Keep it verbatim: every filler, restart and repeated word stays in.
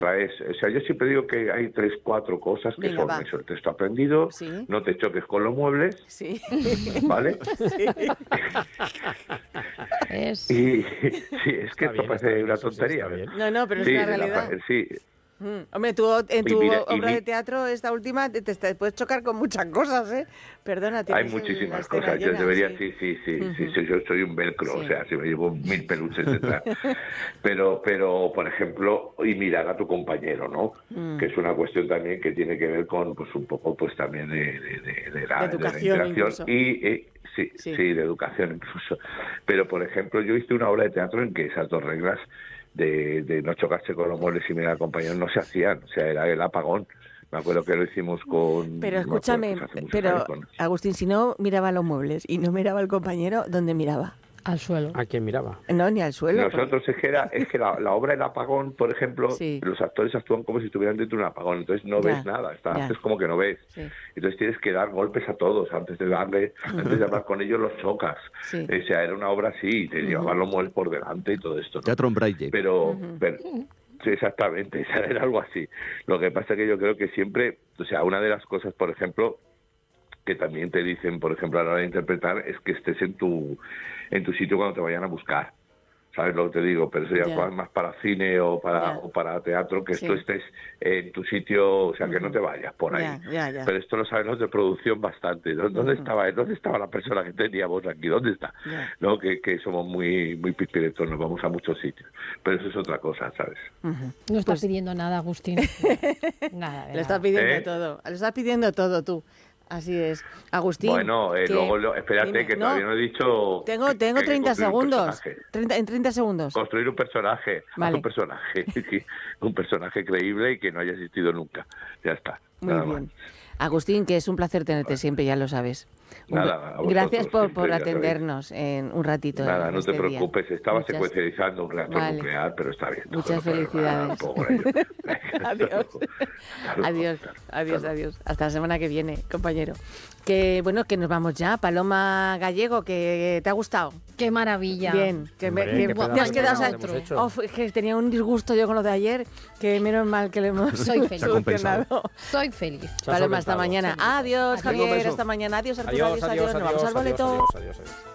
Es, o sea, yo siempre digo que hay tres, cuatro cosas que Venga, son va. eso, el texto aprendido, Sí. no te choques con los muebles, Sí. ¿vale? Sí. Es... Y sí, es que Está esto bien, parece está bien, una eso sí, tontería. está bien. No, no, pero Sí, es una de la realidad. fra- sí, Mm. Hombre, tú en Y tu mira, y obra mi- de teatro, esta última, te, te- te puedes chocar con muchas cosas, ¿eh? Perdona, hay tienes el- la muchísimas escena cosas. Yo llena, debería, sí. sí, sí, sí, sí, Ujú. sí, yo soy un velcro, Sí. o sea, si me llevo mil peluches detrás. Pero, pero, por ejemplo, y mirar a tu compañero, ¿no? Mm. Que es una cuestión también que tiene que ver con, pues, un poco, pues, también de, de, de, de la, De de educación la incluso. interacción y, eh, sí, Sí. sí, de educación incluso. Pero, por ejemplo, yo hice una obra de teatro en que esas dos reglas de, de no chocarse con los muebles y mirar al compañero no se hacían, o sea, era el apagón. Me acuerdo que lo hicimos con... Pero no me acuerdo, escúchame, pues, hace muchos pero años con- Agustín, si no miraba los muebles y no miraba al compañero, ¿dónde miraba? al suelo. ¿A quién miraba? No, ni al suelo. porque- Nosotros es que era, es que la, la obra El Apagón, por ejemplo, Sí. los actores actúan como si estuvieran dentro de un apagón, entonces no Ya, ves nada, estás, ya. haces como que no ves. Sí. Entonces tienes que dar golpes a todos antes de darle, antes de hablar con ellos los chocas. Sí. O sea, era una obra así, te llevaban los muebles por delante y todo esto, ¿no? Teatro en braille. Pero, pero sí, exactamente, era algo así. Lo que pasa es que yo creo que siempre, o sea, una de las cosas, por ejemplo, que también te dicen, por ejemplo, a la hora de interpretar, es que estés en tu en tu sitio cuando te vayan a buscar. ¿Sabes lo que te digo? Pero eso ya Ya. es más para cine o para Ya. o para teatro, que Sí. tú estés en tu sitio, o sea, que no te vayas por ahí. Ya, ya, ya. Pero esto lo saben los de producción bastante. ¿Dó- ¿Dónde estaba dónde estaba la persona que teníamos aquí? ¿Dónde está? Ya. No, que, que somos muy muy pispiretos, nos vamos a muchos sitios. Pero eso es otra cosa, ¿sabes? Ujú. No estás Pues- pidiendo nada, Agustín. Nada, de Le estás nada. pidiendo ¿Eh? todo. Le estás pidiendo todo tú. Así es. Agustín. Bueno, eh, que- luego, lo- espérate, dime. que No, todavía no he dicho... Tengo, que- tengo que hay que treinta construir un segundos. personaje. treinta, en treinta segundos. Construir un personaje, haz Vale. un personaje, sí, un personaje creíble y que no haya existido nunca. Ya está. Muy nada bien. más. Agustín, que es un placer tenerte siempre, ya lo sabes. Un Nada, pla- a vosotros, Gracias por, siempre, por ya sabéis. atendernos en un ratito. Nada, en no te este día. preocupes, estaba Muchas- secuencializando un reactor Vale. nuclear, pero está bien. Muchas No, no, felicidades. no, no, no, no, no, Adiós. Hasta luego. Adiós, Hasta adiós, luego. adiós. Hasta la semana que viene, compañero. Que bueno, que nos vamos ya. Paloma Gallego, que te ha gustado. Qué maravilla. Bien, que, me- Hombre, que qué te has pedazo quedado. de o sea, programa hemos hecho. oh, fue- que tenía un disgusto yo con lo de ayer, que menos mal que lo hemos Soy feliz. Se ha compensado. solucionado. Soy feliz. Se ha Paloma, hasta solventado. mañana. Sí. Adiós, Adiós. Javier, Un beso. hasta mañana. Adiós, Arturo. Adiós, Adiós, adiós, adiós. Nos adiós, vamos al adiós, boleto. adiós, adiós, adiós.